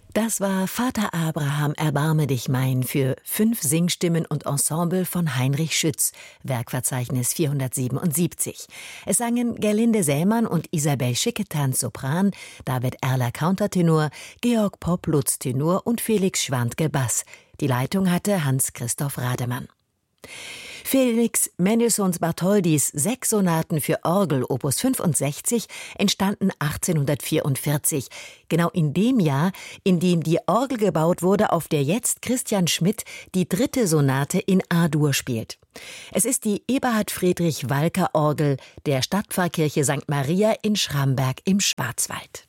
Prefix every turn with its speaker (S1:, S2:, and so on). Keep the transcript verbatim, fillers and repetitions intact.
S1: Das war Vater Abraham, erbarme dich mein für fünf Singstimmen und Ensemble von Heinrich Schütz, Werkverzeichnis vierhundertsiebenundsiebzig. Es sangen Gerlinde Sämann und Isabel Schicketanz Sopran, David Erler Countertenor, Georg Popp Lutz Tenor und Felix Schwantke Bass. Die Leitung hatte Hans-Christoph Rademann. Felix Mendelssohn Bartholdys sechs Sonaten für Orgel Opus fünfundsechzig entstanden achtzehnhundertvierundvierzig, genau in dem Jahr, in dem die Orgel gebaut wurde, auf der jetzt Christian Schmidt die dritte Sonate in A-Dur spielt. Es ist die Eberhard Friedrich Walker Orgel der Stadtpfarrkirche Sankt Maria in Schramberg im Schwarzwald.